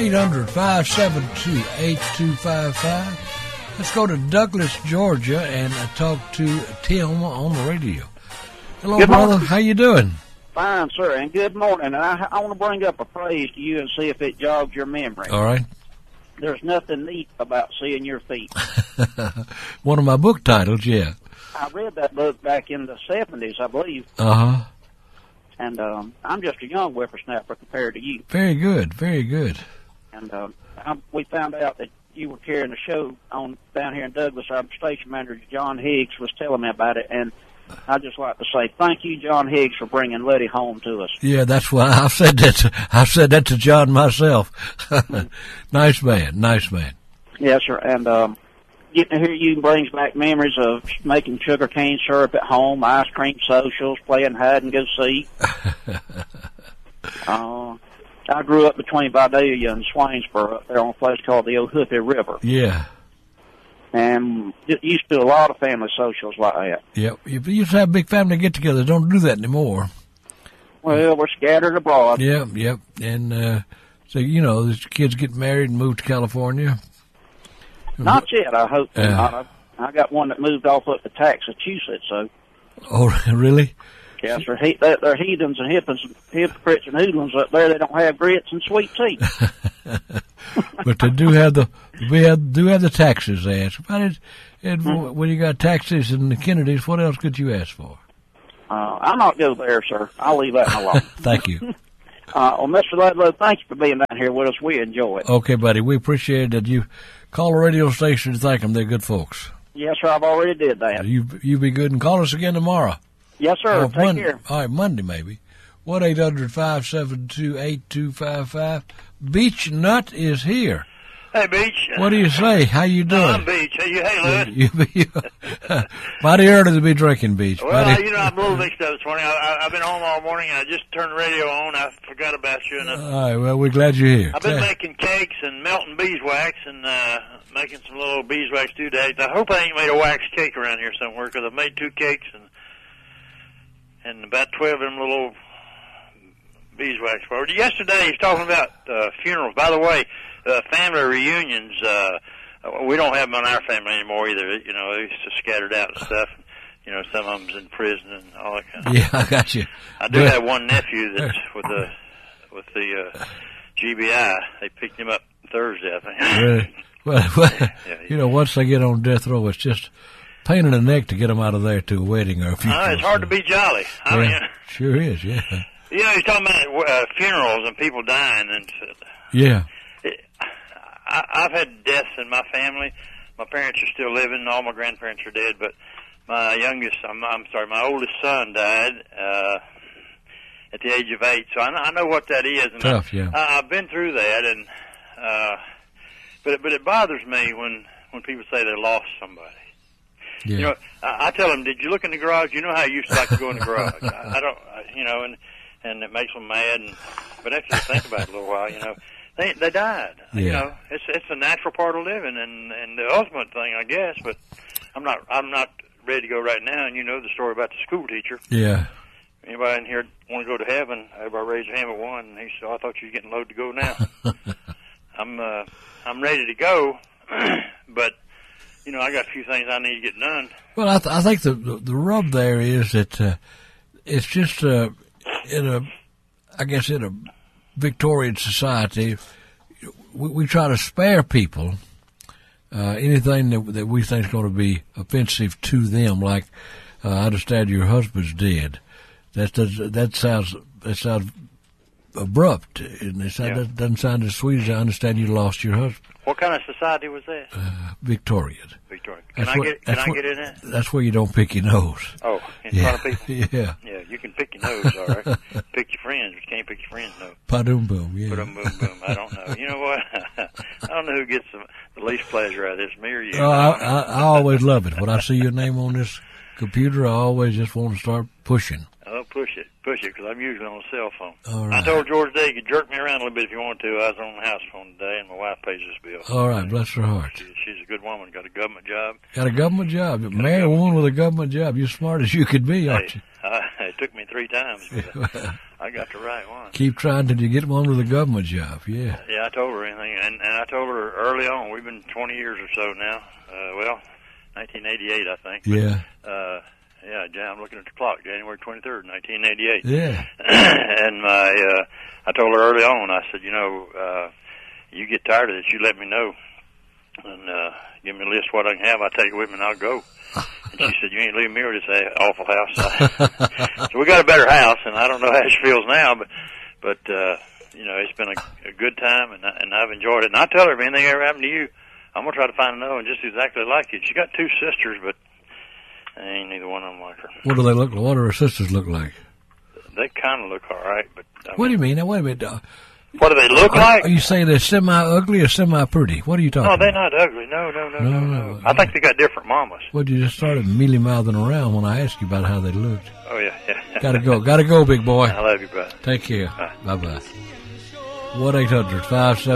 1-800-572-8255. Let's go to Douglas, Georgia, and talk to Tim on the radio. Hello, Good brother. morning. How you doing? Fine, sir, and good morning. And I want to bring up a phrase to you and see if it jogs your memory. All right. There's nothing neat about seeing your feet. One of my book titles, yeah. I read that book back in the 70s, I believe. Uh-huh. And I'm just a young whippersnapper compared to you. Very good, very good. And we found out that you were carrying a show on down here in Douglas. Our station manager, John Higgs, was telling me about it. And I'd just like to say thank you, John Higgs, for bringing Letty home to us. Yeah, that's why I've said that to John myself. Nice man, nice man. Yes, sir. And getting to hear you brings back memories of making sugar cane syrup at home, ice cream socials, playing hide and go seek. I grew up between Vidalia and Swainsboro up there on a place called the Ohoopee River. Yeah. And used to do a lot of family socials like that. Yep. You used to have big family get-togethers. Don't do that anymore. Well, we're scattered abroad. Yep, yep. And so, you know, the kids get married and move to California. Not yet, I hope not. I got one that moved off up to Massachusetts, so. Oh, really? Yes, they're heathens and hypocrites and hoodlums up there. They don't have grits and sweet tea. But they do have the taxes asked. When you got taxes and the Kennedys, what else could you ask for? I'll not go there, sir. I'll leave that alone. Thank you. Well, Mr. Ludlow, thank you for being down here with us. We enjoy it. Okay, buddy. We appreciate that you call the radio station and thank them. They're good folks. Yes, sir. I've already did that. You be good and call us again tomorrow. Yes, sir. Take care. All right, Monday maybe. 1-800-572-8255. Beach Nut is here. Hey, Beach. What do you say? How you doing? I'm Beach. Hey, Lewis. Mighty early to be drinking, Beach. Well, I'm a little mixed up this morning. I've been home all morning, and I just turned the radio on. I forgot about you. And all right, well, we're glad you're here. I've been making cakes and melting beeswax and making some little beeswax doodads. I hope I ain't made a wax cake around here somewhere, because I've made 2 cakes and about 12 of them little beeswax parties. Yesterday, he was talking about funerals. By the way, family reunions, we don't have them on our family anymore either. You know, it's just scattered out and stuff. You know, some of them's in prison and all that kind of stuff. Yeah, I got you. I do have one nephew that's with the GBI. They picked him up Thursday, I think. Really? Well, you know, once they get on death row, it's just pain in the neck to get them out of there to a wedding or a funeral. It's hard to be jolly. I mean, sure is, yeah. You know, he's talking about funerals and people dying, and yeah. I've had deaths in my family. My parents are still living. All my grandparents are dead, but my my oldest son died at the age of 8. So I know what that is. And tough, yeah. I've been through that, and but it bothers me when people say they lost somebody. Yeah. You know, I tell them, did you look in the garage? You know how I used to like to go in the garage. I don't, you know, and it makes them mad. But after you think about it a little while, you know, they died. Yeah. You know, it's a natural part of living and the ultimate thing, I guess. But I'm not ready to go right now. And you know the story about the school teacher. Yeah. Anybody in here want to go to heaven? Everybody raised their hand but one. And he said, I thought you were getting low to go now. I'm ready to go, but you know, I got a few things I need to get done. Well, I think the rub there is that it's just in a Victorian society, we try to spare people anything that we think is going to be offensive to them. Like I understand your husband's dead. That sounds abrupt, and that doesn't sound as sweet as I understand you lost your husband. What kind of society was that? Victorian. Victorian. Can I get in it? That's where you don't pick your nose. Oh, in front of people? Yeah. Yeah, you can pick your nose, all right. Pick your friends, but you can't pick your friends' nose. Pa-doom boom, yeah. Pa-doom boom boom. I don't know. You know what? I don't know who gets the least pleasure out of this, me or you. I always love it. When I see your name on this computer, I always just want to start pushing. Oh, push it, because I'm usually on a cell phone. All right. I told George today he could jerk me around a little bit if you wanted to. I was on the house phone today, and my wife pays this bill. All right, bless her heart. She's a good woman, got a government job. Got a government job. Marry a woman with a government job. You're smart as you could be, aren't you? It took me 3 times, but I got the right one. Keep trying till you get one with a government job, yeah. Yeah, I told her anything, and I told her early on. We've been 20 years or so now. 1988, I think. Yeah. Yeah, I'm looking at the clock, January 23rd, 1988. Yeah. And I told her early on, I said, you get tired of this, you let me know, and give me a list of what I can have. I'll take it with me and I'll go. And she said, you ain't leaving me with this awful house. So we got a better house, and I don't know how she feels now, but it's been a good time, and I've enjoyed it. And I tell her, if anything ever happened to you, I'm going to try to find another one just exactly like you. She got 2 sisters, but ain't neither one of them like her. What do they look like? What do her sisters look like? They kind of look all right, but... What do you mean? Now, wait a minute. What do they look like? Are you saying they're semi-ugly or semi-pretty? What are you talking about? No, they're not ugly. No. I think they got different mamas. Well, you just started mealy-mouthing around when I asked you about how they looked. Oh, yeah. Gotta go, big boy. I love you, brother. Take care. Bye-bye. 1-800-57